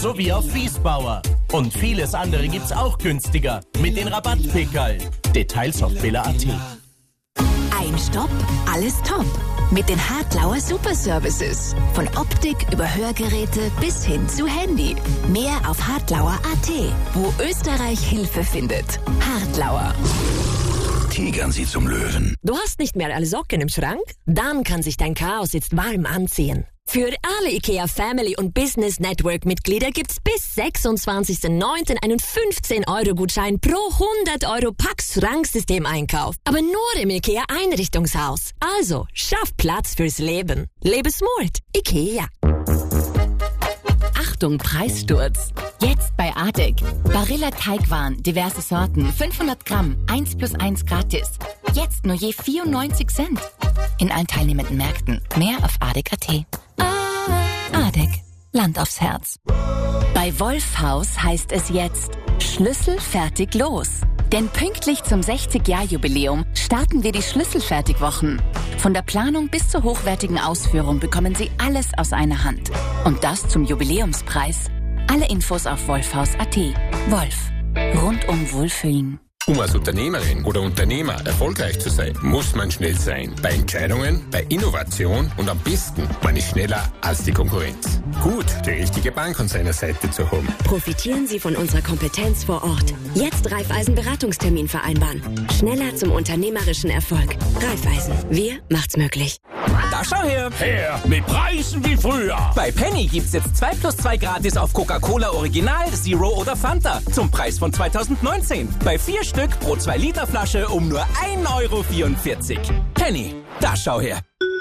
sowie auf Wiesbauer. Und vieles andere gibt's auch günstiger mit den Rabattpickerl. Details auf billa.at. Ein Stopp, alles top. Mit den Hartlauer Superservices. Von Optik über Hörgeräte bis hin zu Handy. Mehr auf hartlauer.at, wo Österreich Hilfe findet. Hartlauer. Tigern Sie zum Löwen. Du hast nicht mehr alle Socken im Schrank? Dann kann sich dein Chaos jetzt warm anziehen. Für alle IKEA Family und Business Network Mitglieder gibt's bis 26.09. einen 15-Euro-Gutschein pro 100 Euro Pack-Schranksystem-Einkauf. Aber nur im IKEA Einrichtungshaus. Also, schaff Platz fürs Leben. Lebe smart. IKEA. Achtung, Preissturz. Jetzt bei Adek. Barilla Teigwaren, diverse Sorten, 500 Gramm, 1+1 gratis. Jetzt nur je 94 Cent. In allen teilnehmenden Märkten. Mehr auf adek.at. Adek. Land aufs Herz. Bei Wolfhaus heißt es jetzt Schlüssel fertig los. Denn pünktlich zum 60-Jahr-Jubiläum starten wir die Schlüsselfertigwochen. Von der Planung bis zur hochwertigen Ausführung bekommen Sie alles aus einer Hand. Und das zum Jubiläumspreis. Alle Infos auf wolfhaus.at. Wolf. Rundum Wohlfühlen. Um als Unternehmerin oder Unternehmer erfolgreich zu sein, muss man schnell sein. Bei Entscheidungen, bei Innovation und am besten, man ist schneller als die Konkurrenz. Gut, die richtige Bank an seiner Seite zu haben. Profitieren Sie von unserer Kompetenz vor Ort. Jetzt Raiffeisen Beratungstermin vereinbaren. Schneller zum unternehmerischen Erfolg. Raiffeisen. Wir macht's möglich. Da schau her. Her, mit Preisen wie früher. Bei Penny gibt's jetzt 2+2 gratis auf Coca-Cola Original, Zero oder Fanta. Zum Preis von 2019. Bei 4 Stück pro 2 Liter Flasche um nur 1,44 Euro. Penny, da schau her.